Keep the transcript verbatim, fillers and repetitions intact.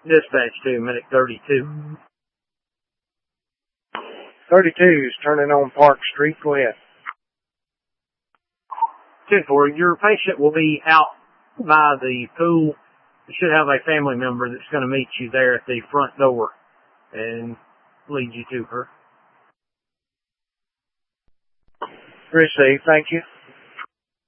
Dispatch to Medic thirty-two. thirty-two is turning on Park Street. Go ahead. ten four, your patient will be out by the pool. You should have a family member that's going to meet you there at the front door and lead you to her. Received. Thank you.